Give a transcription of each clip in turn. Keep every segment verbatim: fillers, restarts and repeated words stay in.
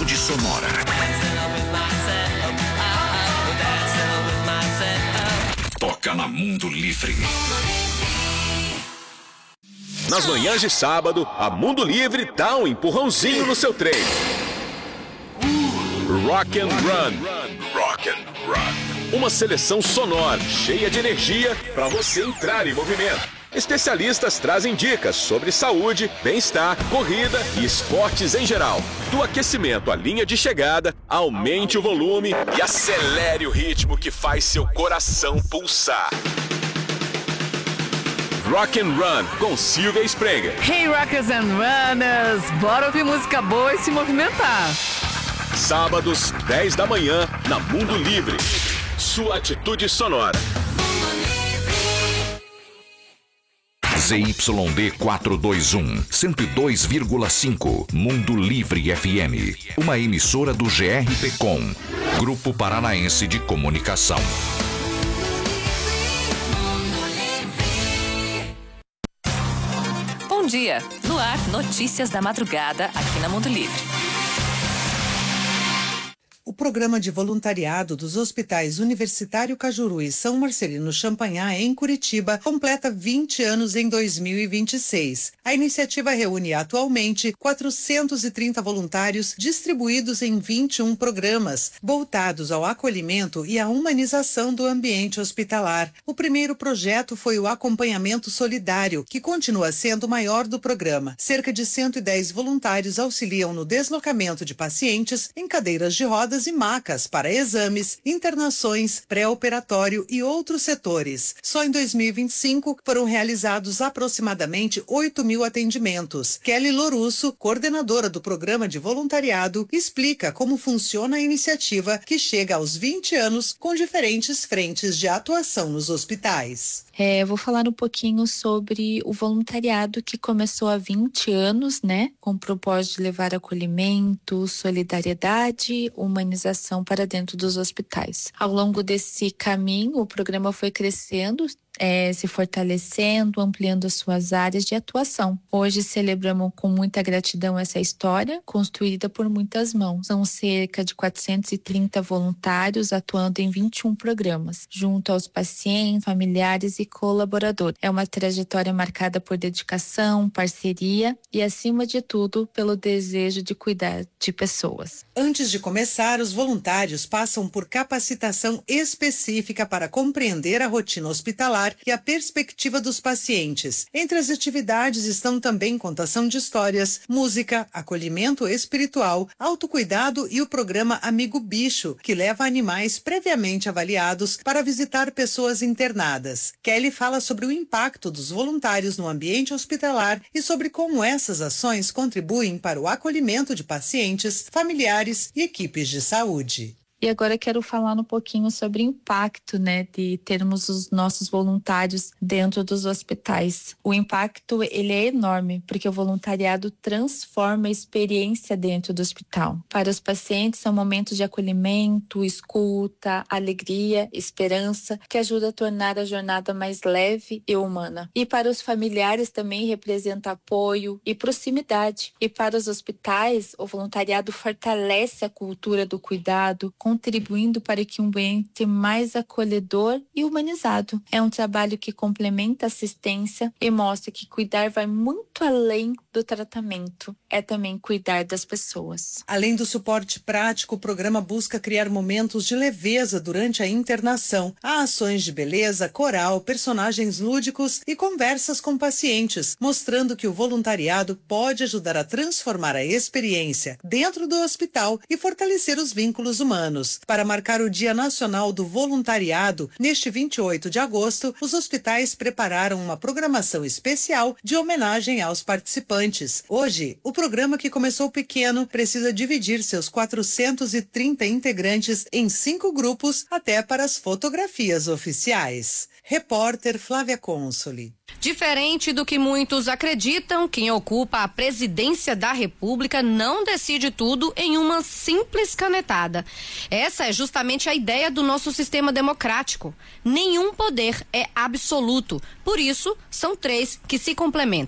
atitude sonora. Toca na Mundo Livre. Nas manhãs de sábado, a Mundo Livre dá um empurrãozinho no seu treino. Rock and Run. Rock and Run. Uma seleção sonora, cheia de energia para você entrar em movimento. Especialistas trazem dicas sobre saúde, bem-estar, corrida e esportes em geral. Do aquecimento à linha de chegada, aumente o volume e acelere o ritmo que faz seu coração pulsar. Rock and Run com Silvia Sprenger. Hey Rockers and Runners, bora ouvir música boa e se movimentar. Sábados, dez da manhã, na Mundo Livre. Sua atitude sonora. Z Y D quatrocentos e vinte e um, cento e dois vírgula cinco, Mundo Livre F M. Uma emissora do G R P Com, Grupo Paranaense de Comunicação. Bom dia, no ar, notícias da madrugada aqui na Mundo Livre. O programa de voluntariado dos hospitais Universitário Cajuru e São Marcelino Champagnat, em Curitiba, completa vinte anos em dois mil e vinte e seis. A iniciativa reúne atualmente quatrocentos e trinta voluntários distribuídos em vinte e um programas, voltados ao acolhimento e à humanização do ambiente hospitalar. O primeiro projeto foi o Acompanhamento Solidário, que continua sendo o maior do programa. Cerca de cento e dez voluntários auxiliam no deslocamento de pacientes em cadeiras de rodas e macas para exames, internações, pré-operatório e outros setores. Só em dois mil e vinte e cinco foram realizados aproximadamente oito mil atendimentos. Kelly Lorusso, coordenadora do programa de voluntariado, explica como funciona a iniciativa que chega aos vinte anos com diferentes frentes de atuação nos hospitais. É, vou falar um pouquinho sobre o voluntariado que começou há vinte anos, né? Com o propósito de levar acolhimento, solidariedade, humanização para dentro dos hospitais. Ao longo desse caminho, o programa foi crescendo, É, se fortalecendo, ampliando as suas áreas de atuação. Hoje celebramos com muita gratidão essa história, construída por muitas mãos. São cerca de quatrocentos e trinta voluntários atuando em vinte e um programas, junto aos pacientes, familiares e colaboradores. É uma trajetória marcada por dedicação, parceria e, acima de tudo, pelo desejo de cuidar de pessoas. Antes de começar, os voluntários passam por capacitação específica para compreender a rotina hospitalar e a perspectiva dos pacientes. Entre as atividades estão também contação de histórias, música, acolhimento espiritual, autocuidado e o programa Amigo Bicho, que leva animais previamente avaliados para visitar pessoas internadas. Kelly fala sobre o impacto dos voluntários no ambiente hospitalar e sobre como essas ações contribuem para o acolhimento de pacientes, familiares e equipes de saúde. E agora quero falar um pouquinho sobre o impacto, né, de termos os nossos voluntários dentro dos hospitais. O impacto, ele é enorme, porque o voluntariado transforma a experiência dentro do hospital. Para os pacientes, são momentos de acolhimento, escuta, alegria, esperança, que ajuda a tornar a jornada mais leve e humana. E para os familiares também representa apoio e proximidade. E para os hospitais, o voluntariado fortalece a cultura do cuidado, contribuindo para que um ambiente mais acolhedor e humanizado. É um trabalho que complementa a assistência e mostra que cuidar vai muito além do tratamento. É também cuidar das pessoas. Além do suporte prático, o programa busca criar momentos de leveza durante a internação. Há ações de beleza, coral, personagens lúdicos e conversas com pacientes, mostrando que o voluntariado pode ajudar a transformar a experiência dentro do hospital e fortalecer os vínculos humanos. Para marcar o Dia Nacional do Voluntariado, neste vinte e oito de agosto, os hospitais prepararam uma programação especial de homenagem aos participantes. Hoje, o programa, que começou pequeno, precisa dividir seus quatrocentos e trinta integrantes em cinco grupos, até para as fotografias oficiais. Repórter Flávia Consoli. Diferente do que muitos acreditam, quem ocupa a presidência da República não decide tudo em uma simples canetada. Essa é justamente a ideia do nosso sistema democrático. Nenhum poder é absoluto, por isso são três que se complementam.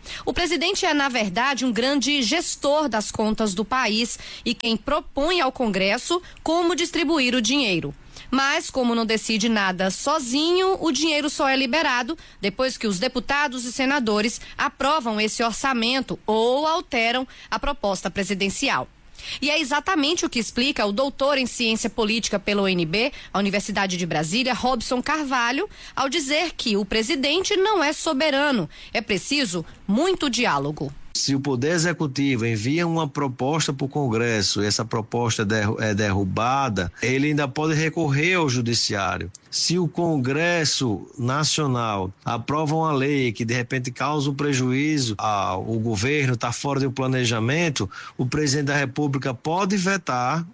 O presidente é, na verdade, um grande gestor das contas do país e quem propõe ao Congresso como distribuir o dinheiro. Mas, como não decide nada sozinho, o dinheiro só é liberado depois que os deputados e senadores aprovam esse orçamento ou alteram a proposta presidencial. E é exatamente o que explica o doutor em ciência política pela U N B, a Universidade de Brasília, Robson Carvalho, ao dizer que o presidente não é soberano, é preciso muito diálogo. Se o Poder Executivo envia uma proposta para o Congresso e essa proposta é derrubada, ele ainda pode recorrer ao Judiciário. Se o Congresso Nacional aprova uma lei que de repente causa um prejuízo ao governo, está fora do planejamento, o presidente da República pode vetar,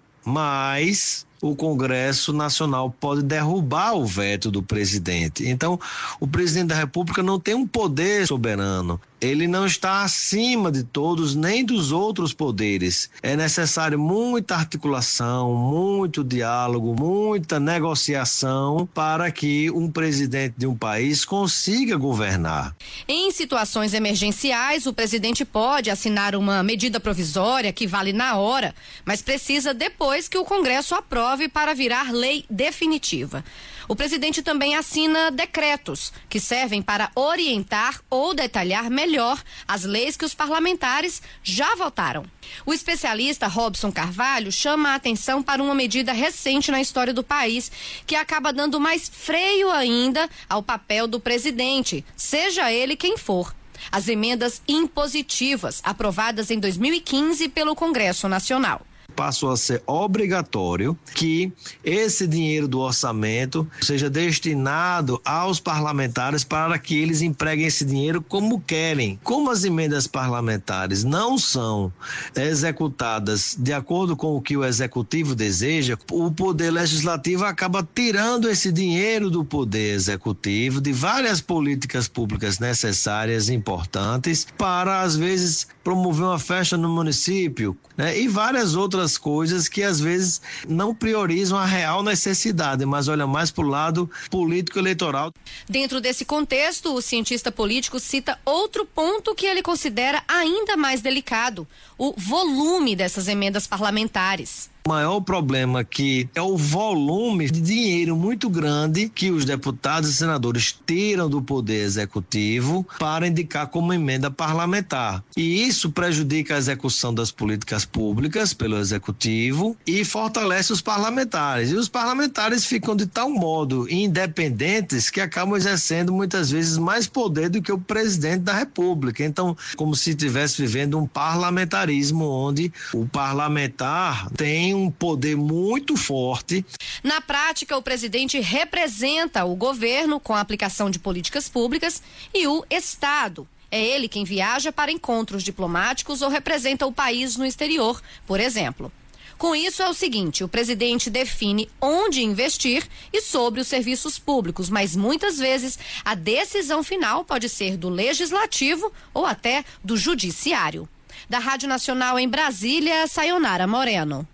mas o Congresso Nacional pode derrubar o veto do presidente. Então, o presidente da República não tem um poder soberano. Ele não está acima de todos, nem dos outros poderes. É necessário muita articulação, muito diálogo, muita negociação para que um presidente de um país consiga governar. Em situações emergenciais, o presidente pode assinar uma medida provisória que vale na hora, mas precisa depois que o Congresso aprove para virar lei definitiva. O presidente também assina decretos que servem para orientar ou detalhar melhor as leis que os parlamentares já votaram. O especialista Robson Carvalho chama a atenção para uma medida recente na história do país que acaba dando mais freio ainda ao papel do presidente, seja ele quem for. As emendas impositivas aprovadas em dois mil e quinze pelo Congresso Nacional. Passou a ser obrigatório que esse dinheiro do orçamento seja destinado aos parlamentares para que eles empreguem esse dinheiro como querem. Como as emendas parlamentares não são executadas de acordo com o que o executivo deseja, o poder legislativo acaba tirando esse dinheiro do poder executivo de várias políticas públicas necessárias, importantes, para às vezes promover uma festa no município, né? E várias outras coisas que às vezes não priorizam a real necessidade, mas olham mais para o lado político-eleitoral. Dentro desse contexto, o cientista político cita outro ponto que ele considera ainda mais delicado: o volume dessas emendas parlamentares. O maior problema aqui é o volume de dinheiro muito grande que os deputados e senadores tiram do poder executivo para indicar como emenda parlamentar. E isso prejudica a execução das políticas públicas pelo executivo e fortalece os parlamentares. E os parlamentares ficam de tal modo independentes que acabam exercendo muitas vezes mais poder do que o presidente da República. Então, como se estivesse vivendo um parlamentarismo onde o parlamentar tem um poder muito forte. Na prática, o presidente representa o governo com a aplicação de políticas públicas e o Estado. É ele quem viaja para encontros diplomáticos ou representa o país no exterior, por exemplo. Com isso é o seguinte: o presidente define onde investir e sobre os serviços públicos, mas muitas vezes a decisão final pode ser do legislativo ou até do judiciário. Da Rádio Nacional em Brasília, Sayonara Moreno.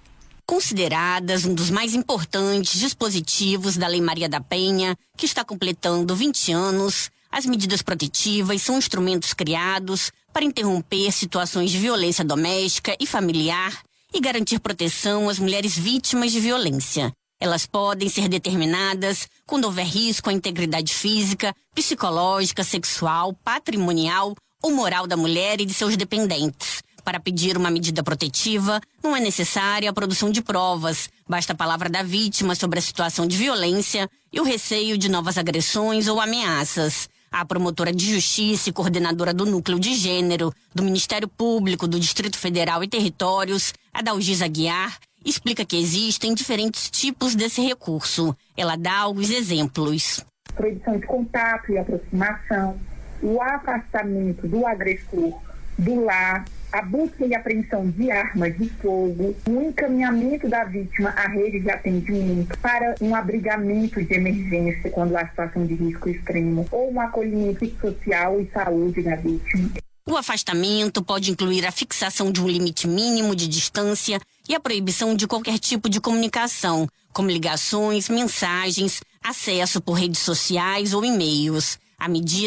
Consideradas um dos mais importantes dispositivos da Lei Maria da Penha, que está completando vinte anos, as medidas protetivas são instrumentos criados para interromper situações de violência doméstica e familiar e garantir proteção às mulheres vítimas de violência. Elas podem ser determinadas quando houver risco à integridade física, psicológica, sexual, patrimonial ou moral da mulher e de seus dependentes. Para pedir uma medida protetiva, não é necessária a produção de provas. Basta a palavra da vítima sobre a situação de violência e o receio de novas agressões ou ameaças. A promotora de justiça e coordenadora do Núcleo de Gênero do Ministério Público do Distrito Federal e Territórios, Adalgisa Aguiar, explica que existem diferentes tipos desse recurso. Ela dá alguns exemplos. Proibição de contato e aproximação, o afastamento do agressor do lar, a busca e apreensão de armas de fogo, o encaminhamento da vítima à rede de atendimento para um abrigamento de emergência quando há situação de risco extremo, ou um acolhimento social e saúde da vítima. O afastamento pode incluir a fixação de um limite mínimo de distância e a proibição de qualquer tipo de comunicação, como ligações, mensagens, acesso por redes sociais ou e-mails. A medida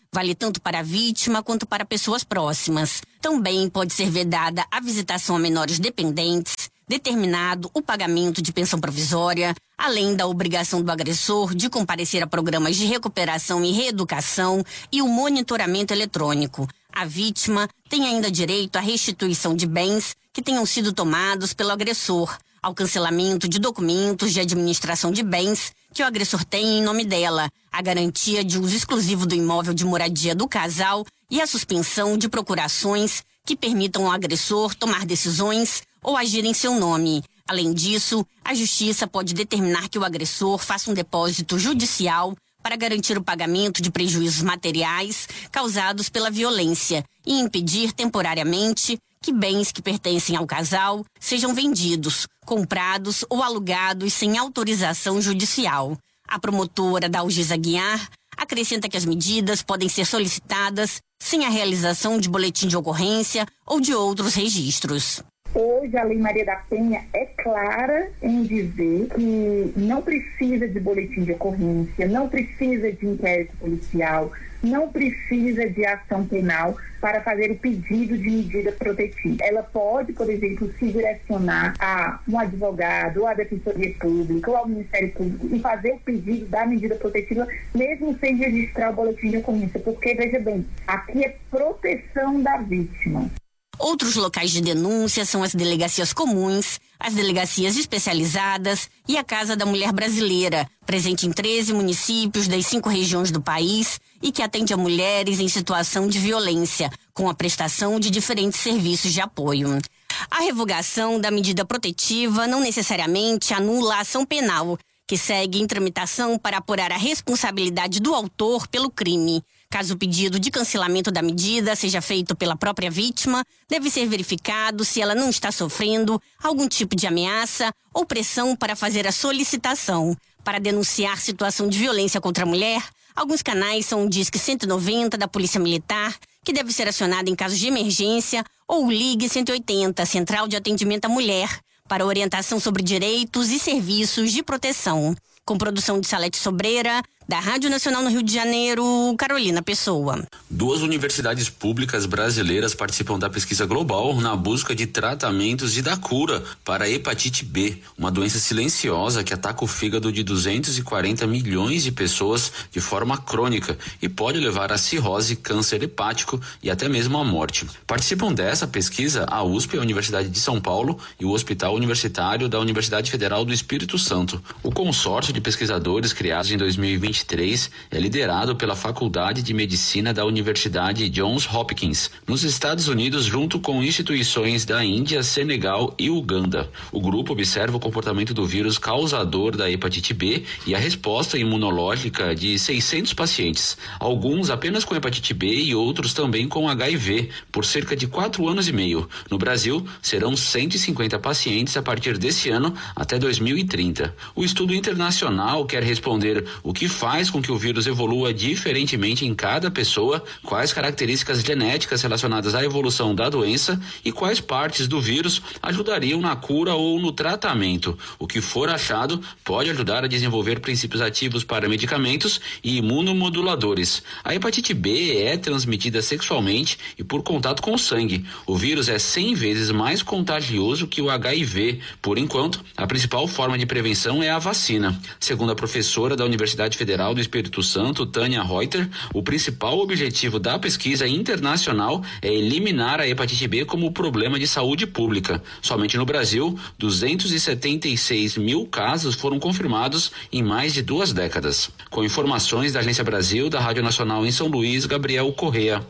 Vale tanto para a vítima quanto para pessoas próximas. Também pode ser vedada a visitação a menores dependentes, determinado o pagamento de pensão provisória, além da obrigação do agressor de comparecer a programas de recuperação e reeducação e o monitoramento eletrônico. A vítima tem ainda direito à restituição de bens que tenham sido tomados pelo agressor, ao cancelamento de documentos de administração de bens que o agressor tem em nome dela, a garantia de uso exclusivo do imóvel de moradia do casal e a suspensão de procurações que permitam ao agressor tomar decisões ou agir em seu nome. Além disso, a Justiça pode determinar que o agressor faça um depósito judicial para garantir o pagamento de prejuízos materiais causados pela violência e impedir temporariamente que bens que pertencem ao casal sejam vendidos, comprados ou alugados sem autorização judicial. A promotora Dalgisa Guiar acrescenta que as medidas podem ser solicitadas sem a realização de boletim de ocorrência ou de outros registros. Hoje a Lei Maria da Penha é clara em dizer que não precisa de boletim de ocorrência, não precisa de inquérito policial, não precisa de ação penal para fazer o pedido de medida protetiva. Ela pode, por exemplo, se direcionar a um advogado, ou à Defensoria Pública, ou ao Ministério Público e fazer o pedido da medida protetiva, mesmo sem registrar o boletim de ocorrência, porque, veja bem, aqui é proteção da vítima. Outros locais de denúncia são as delegacias comuns, as delegacias especializadas e a Casa da Mulher Brasileira, presente em treze municípios das cinco regiões do país e que atende a mulheres em situação de violência, com a prestação de diferentes serviços de apoio. A revogação da medida protetiva não necessariamente anula a ação penal, que segue em tramitação para apurar a responsabilidade do autor pelo crime. Caso o pedido de cancelamento da medida seja feito pela própria vítima, deve ser verificado se ela não está sofrendo algum tipo de ameaça ou pressão para fazer a solicitação. Para denunciar situação de violência contra a mulher, alguns canais são o Disque cento e noventa da Polícia Militar, que deve ser acionado em casos de emergência, ou o Ligue cento e oitenta, Central de Atendimento à Mulher, para orientação sobre direitos e serviços de proteção. Com produção de Salete Sobreira, da Rádio Nacional no Rio de Janeiro, Carolina Pessoa. Duas universidades públicas brasileiras participam da pesquisa global na busca de tratamentos e da cura para a hepatite B, uma doença silenciosa que ataca o fígado de duzentos e quarenta milhões de pessoas de forma crônica e pode levar a cirrose, câncer hepático e até mesmo a morte. Participam dessa pesquisa a U S P, a Universidade de São Paulo, e o Hospital Universitário da Universidade Federal do Espírito Santo. O consórcio de pesquisadores criados em dois mil e vinte e três é liderado pela Faculdade de Medicina da Universidade Johns Hopkins, nos Estados Unidos, junto com instituições da Índia, Senegal e Uganda. O grupo observa o comportamento do vírus causador da hepatite B e a resposta imunológica de seiscentos pacientes, alguns apenas com hepatite B e outros também com H I V, por cerca de quatro anos e meio. No Brasil, serão cento e cinquenta pacientes a partir desse ano até dois mil e trinta. O estudo internacional quer responder o que faz com que o vírus evolua diferentemente em cada pessoa, quais características genéticas relacionadas à evolução da doença e quais partes do vírus ajudariam na cura ou no tratamento. O que for achado pode ajudar a desenvolver princípios ativos para medicamentos e imunomoduladores. A hepatite B é transmitida sexualmente e por contato com o sangue. O vírus é cem vezes mais contagioso que o H I V. Por enquanto, a principal forma de prevenção é a vacina. Segundo a professora da Universidade Federal do Espírito Santo, Tânia Reuter, o principal objetivo da pesquisa internacional é eliminar a hepatite B como problema de saúde pública. Somente no Brasil, duzentos e setenta e seis mil casos foram confirmados em mais de duas décadas. Com informações da Agência Brasil, da Rádio Nacional em São Luís, Gabriel Correa.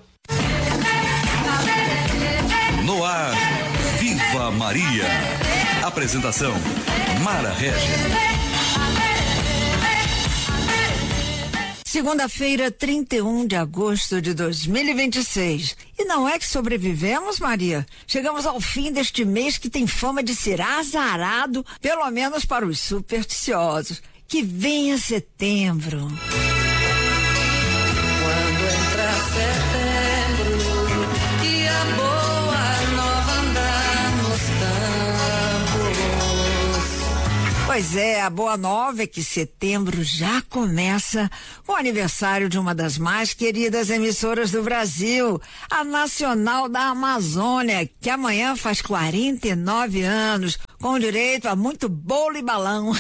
No ar, Viva Maria. Apresentação, Mara Regis. Segunda-feira, trinta e um de agosto de dois mil e vinte e seis. E não é que sobrevivemos, Maria? Chegamos ao fim deste mês que tem fama de ser azarado, pelo menos para os supersticiosos. Que venha setembro. Quando entrar setembro e a boa nova andar nos campos, Pois é, a boa nova é que setembro já começa com o aniversário de uma das mais queridas emissoras do Brasil, a Nacional da Amazônia, que amanhã faz quarenta e nove anos, com direito a muito bolo e balão.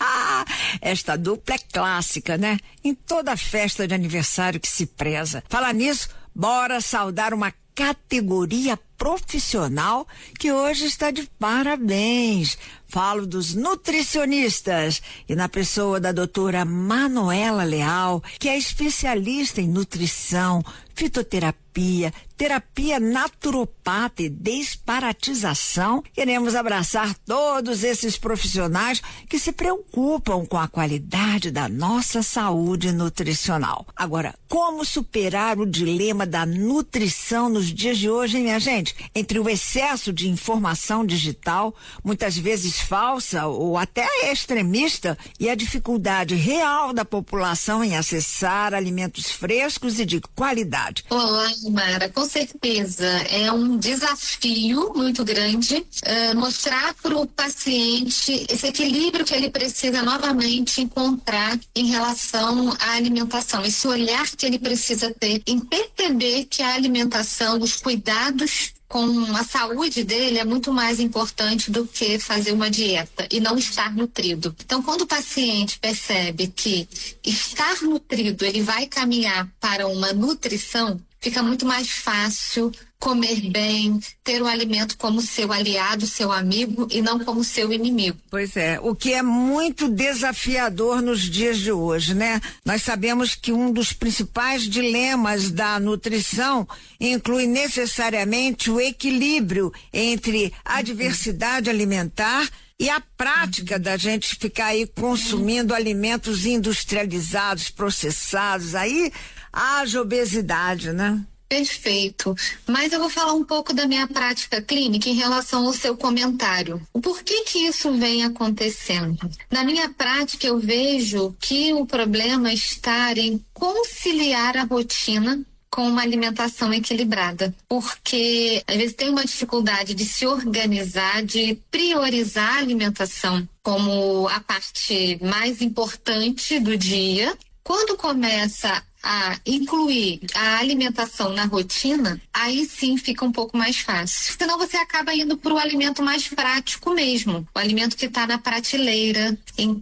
Esta dupla é clássica, né? Em toda festa de aniversário que se preza. Falar nisso, bora saudar uma categoria profissional que hoje está de parabéns. Falo dos nutricionistas e na pessoa da doutora Manuela Leal, que é especialista em nutrição, fitoterapia, terapia naturopata e desparatização. Queremos abraçar todos esses profissionais que se preocupam com a qualidade da nossa saúde nutricional. Agora, como superar o dilema da nutrição nos dias de hoje, hein, minha gente? Entre o excesso de informação digital, muitas vezes falsa ou até extremista, e a dificuldade real da população em acessar alimentos frescos e de qualidade. Olá, Mara, com certeza é um desafio muito grande uh, mostrar para o paciente esse equilíbrio que ele precisa novamente encontrar em relação à alimentação, esse olhar que ele precisa ter em perceber que a alimentação, os cuidados com a saúde dele é muito mais importante do que fazer uma dieta e não estar nutrido. Então, quando o paciente percebe que estar nutrido, ele vai caminhar para uma nutrição, fica muito mais fácil comer bem, ter o alimento como seu aliado, seu amigo e não como seu inimigo. Pois é, o que é muito desafiador nos dias de hoje, né? Nós sabemos que um dos principais dilemas da nutrição inclui necessariamente o equilíbrio entre a diversidade alimentar e a prática da gente ficar aí consumindo alimentos industrializados, processados, aí haja obesidade, né? Perfeito. Mas eu vou falar um pouco da minha prática clínica em relação ao seu comentário. O porquê que isso vem acontecendo? Na minha prática, eu vejo que o problema está em conciliar a rotina com uma alimentação equilibrada, porque às vezes tem uma dificuldade de se organizar, de priorizar a alimentação como a parte mais importante do dia. Quando começa a incluir a alimentação na rotina, aí sim fica um pouco mais fácil. Senão você acaba indo para o alimento mais prático mesmo, o alimento que está na prateleira.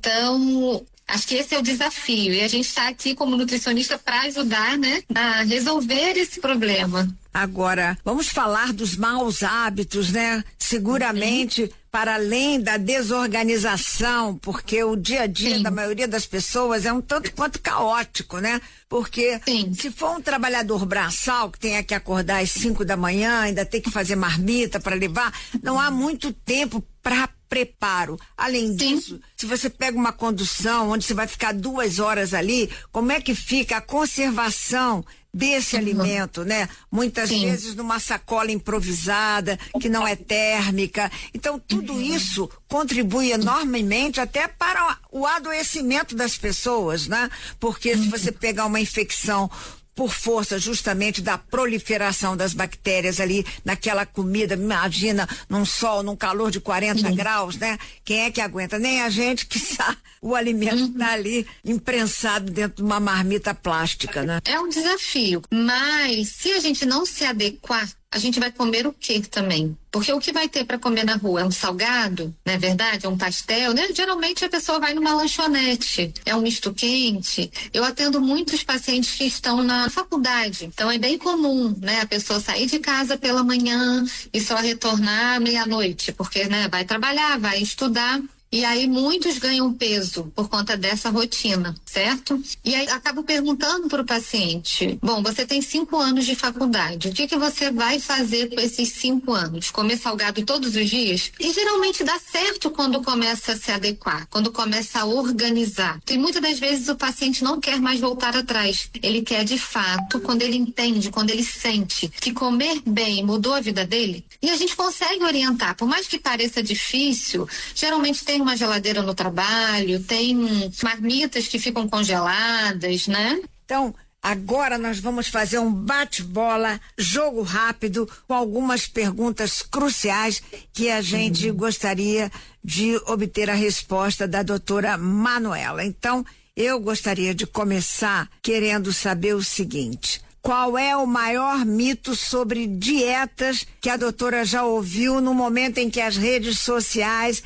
Então, acho que esse é o desafio e a gente está aqui como nutricionista para ajudar, né, a resolver esse problema. Agora, vamos falar dos maus hábitos, né? Seguramente, uhum. para além da desorganização, porque o dia a dia Sim. da maioria das pessoas é um tanto quanto caótico, né? Porque Sim. se for um trabalhador braçal que tenha que acordar às cinco da manhã, ainda tem que fazer marmita para levar, não há muito tempo para preparo. Além disso, Sim. se você pega uma condução onde você vai ficar duas horas ali, como é que fica a conservação desse uhum. alimento, né? Muitas Sim. vezes numa sacola improvisada, que não é térmica. Então, tudo uhum. isso contribui enormemente até para o adoecimento das pessoas, né? Porque uhum. se você pegar uma infecção por força justamente da proliferação das bactérias ali naquela comida, imagina num sol, num calor de quarenta uhum. graus, né? Quem é que aguenta? Nem a gente que sabe, o alimento uhum. tá ali imprensado dentro de uma marmita plástica, né? É um desafio, mas se a gente não se adequar, a gente vai comer o quê também? Porque o que vai ter para comer na rua é um salgado, não é verdade? É um pastel, né? Geralmente a pessoa vai numa lanchonete, é um misto quente. Eu atendo muitos pacientes que estão na faculdade, então é bem comum, né? A pessoa sair de casa pela manhã e só retornar meia-noite, porque, né, vai trabalhar, vai estudar. E aí muitos ganham peso por conta dessa rotina, certo? E aí acabo perguntando para o paciente, bom, você tem cinco anos de faculdade, o que que você vai fazer com esses cinco anos? Comer salgado todos os dias? E geralmente dá certo quando começa a se adequar, quando começa a organizar. E muitas das vezes o paciente não quer mais voltar atrás, ele quer de fato, quando ele entende, quando ele sente que comer bem mudou a vida dele, e a gente consegue orientar, por mais que pareça difícil, geralmente tem uma geladeira no trabalho, tem marmitas que ficam congeladas, né? Então, Agora nós vamos fazer um bate-bola, jogo rápido, com algumas perguntas cruciais que a gente uhum. gostaria de obter a resposta da doutora Manuela. Então, eu gostaria de começar querendo saber o seguinte: qual é o maior mito sobre dietas que a doutora já ouviu no momento em que as redes sociais